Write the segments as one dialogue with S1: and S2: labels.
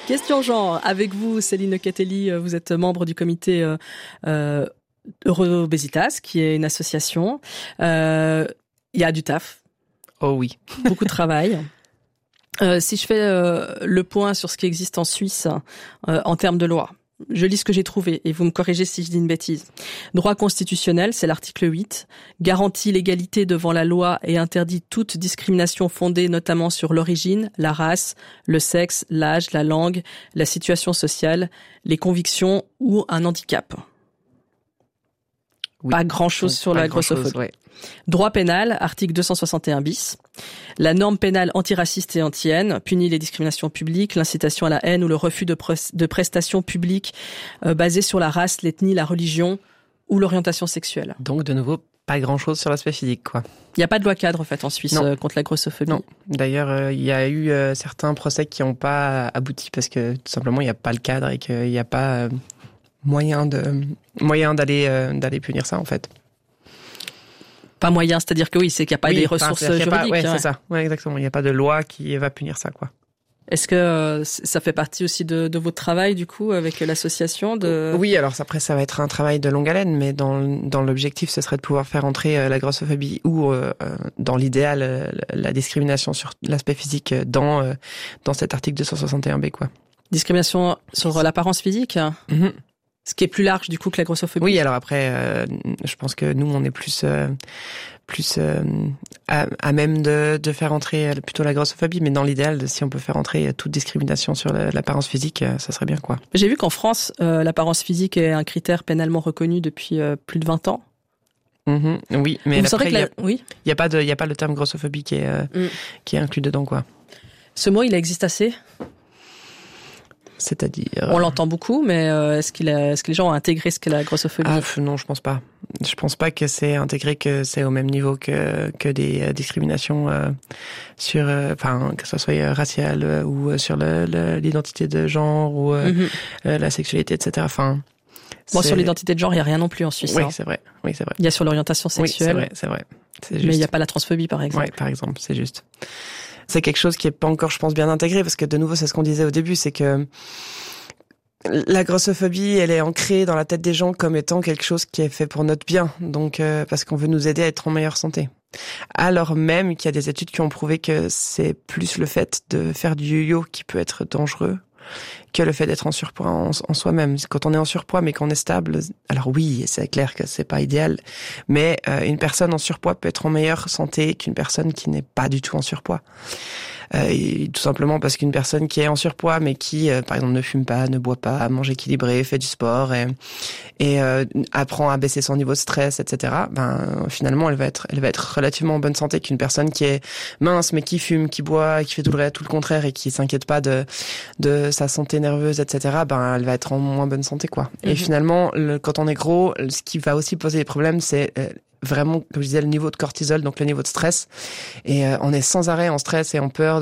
S1: Question genre, avec vous, Céline Locatelli, vous êtes membre du comité Euro-Obesitas, qui est une association. Il y a du taf.
S2: Oh oui.
S1: Beaucoup de travail. Si je fais le point sur ce qui existe en Suisse en termes de loi, je lis ce que j'ai trouvé et vous me corrigez si je dis une bêtise. Droit constitutionnel, c'est l'article 8, garantit l'égalité devant la loi et interdit toute discrimination fondée notamment sur l'origine, la race, le sexe, l'âge, la langue, la situation sociale, les convictions ou un handicap.
S2: Oui.
S1: Pas grand-chose sur la grossophobie.
S2: Ouais.
S1: Droit pénal, article 261 bis. La norme pénale antiraciste et anti-haine punit les discriminations publiques, l'incitation à la haine ou le refus de prestations publiques basées sur la race, l'ethnie, la religion ou l'orientation sexuelle.
S2: Donc, de nouveau, pas grand-chose sur l'aspect physique, quoi.
S1: Il n'y a pas de loi cadre, en fait, en Suisse contre la grossophobie.
S2: Non. D'ailleurs, il y a eu certains procès qui n'ont pas abouti parce que, tout simplement, il n'y a pas le cadre et qu'il n'y a pas moyen d'aller punir ça, en fait.
S1: Pas moyen, c'est-à-dire que oui, c'est qu'il n'y a pas des ressources juridiques.
S2: C'est ça. Ouais, exactement. Il n'y a pas de loi qui va punir ça, quoi.
S1: Est-ce que ça fait partie aussi de votre travail, du coup, avec l'association
S2: Oui, alors après, ça va être un travail de longue haleine, mais dans l'objectif, ce serait de pouvoir faire entrer la grossophobie ou, dans l'idéal, la discrimination sur l'aspect physique dans cet article 261B, quoi.
S1: Discrimination sur l'apparence physique?
S2: Mm-hmm.
S1: Ce qui est plus large, du coup, que la grossophobie.
S2: Oui, alors après, je pense que nous, on est plus à même de faire entrer plutôt la grossophobie, mais dans l'idéal, si on peut faire entrer toute discrimination sur l'apparence physique, ça serait bien, quoi.
S1: J'ai vu qu'en France, l'apparence physique est un critère pénalement reconnu depuis plus de 20 ans.
S2: Mm-hmm. Oui, mais après, il y a pas le terme grossophobie qui est inclus dedans, quoi.
S1: Ce mot, il existe assez?
S2: C'est-à-dire...
S1: On l'entend beaucoup, mais est-ce que les gens ont intégré ce qu'est la grossophobie?
S2: Non, je pense pas. Je pense pas que c'est intégré, que c'est au même niveau que des discriminations sur, que ce soit raciale ou sur l'identité de genre ou la sexualité, etc.
S1: Sur l'identité de genre, il y a rien non plus en Suisse.
S2: Oui, c'est vrai. Oui, c'est vrai.
S1: Il y a sur l'orientation sexuelle.
S2: Oui, c'est vrai. C'est juste.
S1: Mais il n'y a pas la transphobie, par exemple.
S2: Oui, par exemple, c'est juste. C'est quelque chose qui est pas encore, je pense, bien intégré, parce que de nouveau, c'est ce qu'on disait au début, c'est que la grossophobie, elle est ancrée dans la tête des gens comme étant quelque chose qui est fait pour notre bien, donc parce qu'on veut nous aider à être en meilleure santé. Alors même qu'il y a des études qui ont prouvé que c'est plus le fait de faire du yo-yo qui peut être dangereux que le fait d'être en surpoids en soi-même. Quand on est en surpoids mais qu'on est stable, alors oui, c'est clair que c'est pas idéal, mais une personne en surpoids peut être en meilleure santé qu'une personne qui n'est pas du tout en surpoids. Et tout simplement parce qu'une personne qui est en surpoids mais qui, par exemple, ne fume pas, ne boit pas, mange équilibré, fait du sport et apprend à baisser son niveau de stress, etc. Finalement, elle va être relativement en bonne santé qu'une personne qui est mince mais qui fume, qui boit, qui fait tout le contraire et qui s'inquiète pas de sa santé nerveuse, etc. Elle va être en moins bonne santé, quoi. Mm-hmm. Et finalement, quand on est gros, ce qui va aussi poser des problèmes, c'est vraiment, comme je disais, le niveau de cortisol, donc le niveau de stress. Et on est sans arrêt en stress et en peur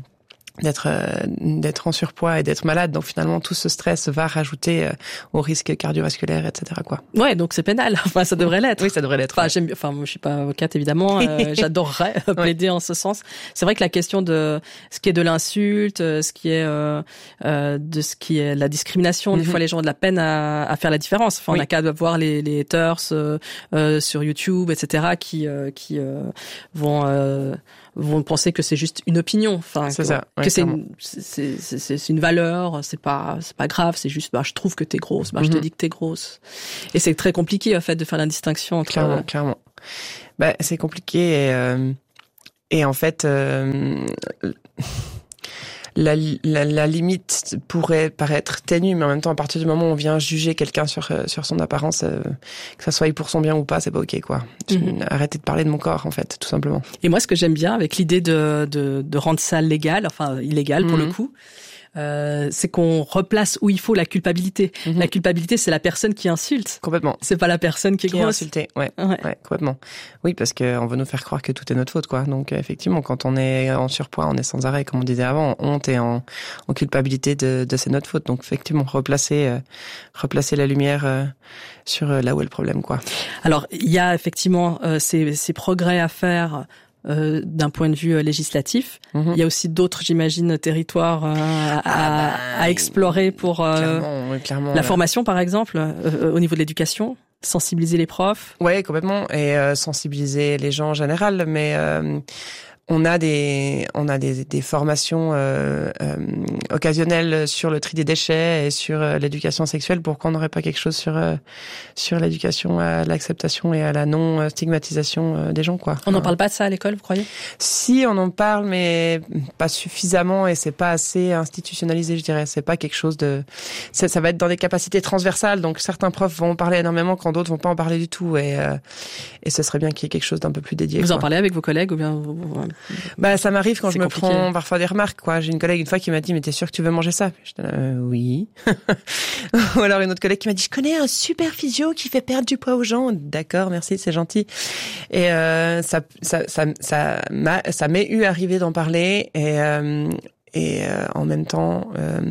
S2: d'être en surpoids et d'être malade. Donc finalement, tout ce stress va rajouter au risque cardiovasculaire, etc., quoi.
S1: Ouais, donc c'est pénal. Enfin, ça devrait l'être.
S2: Oui, ça devrait l'être.
S1: Moi, je suis pas avocate, évidemment. J'adorerais plaider en ce sens. C'est vrai que la question de ce qui est de l'insulte, ce qui est la discrimination, des fois, les gens ont de la peine à faire la différence. Enfin, on a qu'à voir les haters sur YouTube, etc., qui vont penser que c'est juste une opinion. Enfin,
S2: c'est ça.
S1: Que c'est une valeur, c'est pas grave, c'est juste, je trouve que t'es grosse, je te dis que t'es grosse. Et c'est très compliqué, en fait, de faire la distinction entre...
S2: Clairement. C'est compliqué et en fait, la limite pourrait paraître ténue, mais en même temps, à partir du moment où on vient juger quelqu'un sur son apparence, que ça soit pour son bien ou pas, c'est pas ok, quoi. Arrêtez de parler de mon corps, en fait, tout simplement.
S1: Et moi, ce que j'aime bien avec l'idée de rendre ça légal, enfin illégal pour le coup, c'est qu'on replace où il faut la culpabilité. La culpabilité, c'est la personne qui insulte.
S2: Complètement.
S1: C'est pas la personne qui est grosse.
S2: Insultée. Ouais, complètement. Oui, parce que on veut nous faire croire que tout est notre faute, quoi. Donc, effectivement, quand on est en surpoids, on est sans arrêt, comme on disait avant, en honte et en culpabilité de c'est notre faute. Donc, effectivement, replacer la lumière sur là où est le problème, quoi.
S1: Alors, il y a effectivement ces progrès à faire d'un point de vue législatif. Il y a aussi d'autres, j'imagine, territoires à explorer pour
S2: clairement,
S1: la formation, par exemple, au niveau de l'éducation. Sensibiliser les profs.
S2: Ouais, complètement. Et sensibiliser les gens en général. Mais on a des formations occasionnelles sur le tri des déchets et sur l'éducation sexuelle. Pourquoi on n'aurait pas quelque chose sur l'éducation à l'acceptation et à la non stigmatisation des gens, quoi.
S1: On n'en parle pas de ça à l'école, vous croyez?
S2: Si, on en parle, mais pas suffisamment, et c'est pas assez institutionnalisé, je dirais. C'est pas quelque chose de... Ça va être dans des capacités transversales, donc certains profs vont en parler énormément quand d'autres vont pas en parler du tout, et ce serait bien qu'il y ait quelque chose d'un peu plus dédié.
S1: Vous en parlez avec vos collègues ou bien
S2: Bah, ça m'arrive quand je me
S1: compliqué.
S2: prends parfois des remarques, quoi. J'ai une collègue une fois qui m'a dit, mais t'es sûr que tu veux manger ça? J'étais là, oui. Ou alors une autre collègue qui m'a dit, je connais un super physio qui fait perdre du poids aux gens. D'accord, merci, c'est gentil. Et ça m'est eu arrivé d'en parler, et en même temps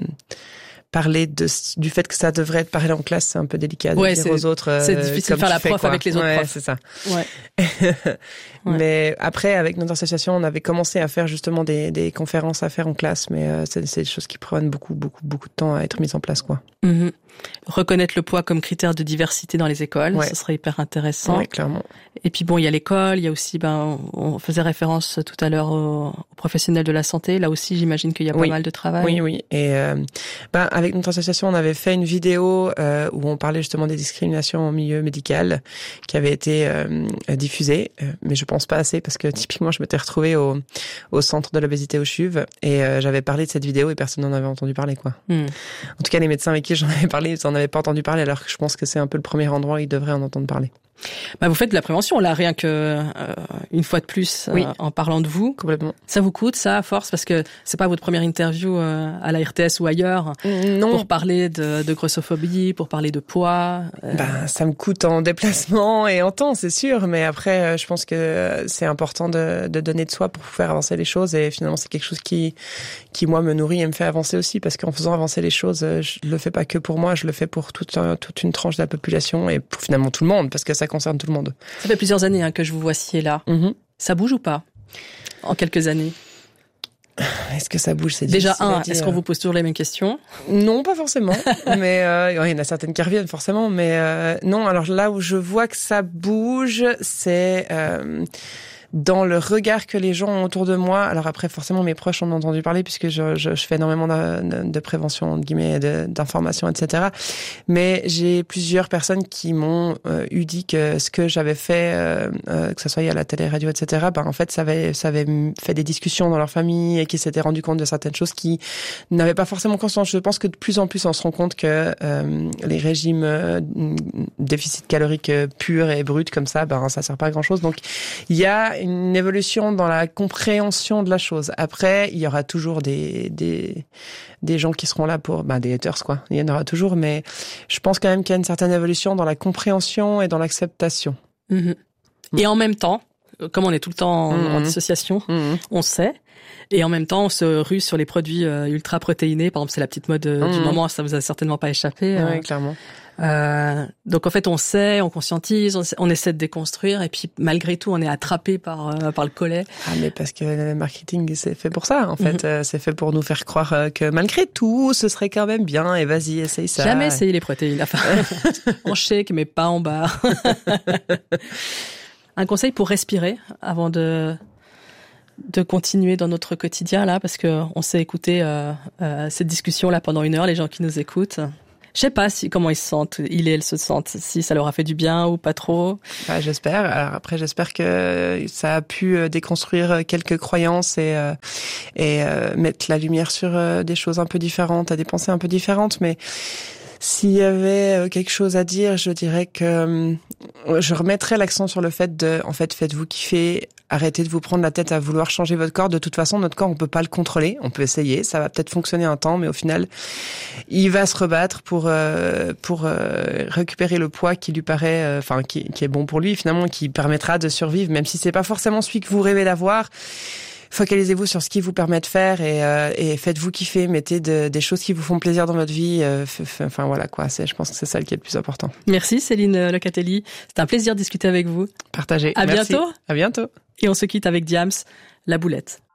S2: parler du fait que ça devrait être parlé en classe, c'est un peu délicat de dire aux autres.
S1: C'est difficile de faire la prof avec les autres profs.
S2: C'est ça.
S1: Ouais.
S2: Mais après, avec notre association, on avait commencé à faire justement des conférences à faire en classe, mais c'est des choses qui prennent beaucoup de temps à être mises en place, quoi.
S1: Mm-hmm. Reconnaître le poids comme critère de diversité dans les écoles, ce serait hyper intéressant.
S2: Oui, clairement.
S1: Et puis bon, il y a l'école, il y a aussi, on faisait référence tout à l'heure aux professionnels de la santé. Là aussi, j'imagine qu'il y a pas mal de travail.
S2: Oui. Et avec notre association, on avait fait une vidéo où on parlait justement des discriminations au milieu médical, qui avait été diffusée, mais je pense pas assez parce que typiquement, je m'étais retrouvée au centre de l'obésité au CHUV, et j'avais parlé de cette vidéo et personne n'en avait entendu parler, quoi. En tout cas, les médecins avec qui j'en avais parlé, ils n'en avaient pas entendu parler, alors que je pense que c'est un peu le premier endroit où ils devraient en entendre parler.
S1: Bah, vous faites de la prévention, là, rien que une fois de plus, en parlant de vous.
S2: Complètement.
S1: Ça vous coûte, ça, à force, parce que c'est pas votre première interview à la RTS ou ailleurs.
S2: Non.
S1: Pour parler de grossophobie, pour parler de poids.
S2: Ça me coûte en déplacement et en temps, c'est sûr, mais après, je pense que c'est important de donner de soi pour faire avancer les choses, et finalement, c'est quelque chose qui moi, me nourrit et me fait avancer aussi, parce qu'en faisant avancer les choses, je le fais pas que pour moi, je le fais pour toute une tranche de la population, et pour finalement tout le monde, parce que ça concerne tout le monde.
S1: Ça fait plusieurs années que je vous vois là. Ça bouge ou pas en quelques années?
S2: Est-ce que ça bouge? C'est
S1: déjà est-ce qu'on vous pose toujours les mêmes questions?
S2: Non, pas forcément. Mais il y en a certaines qui reviennent forcément. Mais non, alors là où je vois que ça bouge, c'est dans le regard que les gens ont autour de moi. Alors après, forcément, mes proches en ont entendu parler, puisque je fais énormément de prévention, entre guillemets, d'information, etc. Mais j'ai plusieurs personnes qui m'ont dit que ce que j'avais fait, que ce soit à la télé, radio, etc., en fait, ça avait fait des discussions dans leur famille, et qui s'étaient rendu compte de certaines choses qui n'avaient pas forcément conscience. Je pense que de plus en plus, on se rend compte que les régimes déficit calorique pur et brut comme ça sert pas à grand chose. Donc, il y a une évolution dans la compréhension de la chose. Après, il y aura toujours des gens qui seront là pour, des haters, quoi. Il y en aura toujours, mais je pense quand même qu'il y a une certaine évolution dans la compréhension et dans l'acceptation.
S1: Et en même temps, comme on est tout le temps en dissociation, on sait. Et en même temps, on se rue sur les produits ultra protéinés. Par exemple, c'est la petite mode du moment, ça vous a certainement pas échappé.
S2: Oui, clairement.
S1: Donc en fait, on sait, on conscientise, on essaie de déconstruire, et puis malgré tout, on est attrapé par le collet.
S2: Ah, mais parce que le marketing, c'est fait pour ça, en fait. C'est fait pour nous faire croire que malgré tout, ce serait quand même bien, et vas-y, essaye ça.
S1: Jamais essayer les protéines, enfin, en shake, mais pas en barre. Un conseil pour respirer avant de continuer dans notre quotidien, là, parce que on s'est écouté cette discussion là pendant 1 heure, les gens qui nous écoutent. Je sais pas comment ils se sentent, elles se sentent, si ça leur a fait du bien ou pas trop.
S2: J'espère. Alors après, j'espère que ça a pu déconstruire quelques croyances et mettre la lumière sur des choses un peu différentes, à des pensées un peu différentes. Mais s'il y avait quelque chose à dire, je dirais que je remettrais l'accent sur le fait faites-vous kiffer. Arrêtez de vous prendre la tête à vouloir changer votre corps. De toute façon, notre corps, on peut pas le contrôler. On peut essayer. Ça va peut-être fonctionner un temps, mais au final, il va se rebattre pour récupérer le poids qui lui paraît, qui est bon pour lui, finalement, qui permettra de survivre, même si c'est pas forcément celui que vous rêvez d'avoir. Focalisez-vous sur ce qui vous permet de faire et faites-vous kiffer. Mettez des choses qui vous font plaisir dans votre vie. Voilà, quoi. Je pense que c'est ça qui est le plus important.
S1: Merci Céline Locatelli. C'est un plaisir de discuter avec vous.
S2: Partagez.
S1: À
S2: Merci.
S1: bientôt.
S2: À bientôt.
S1: Et on se quitte avec Diams, la boulette.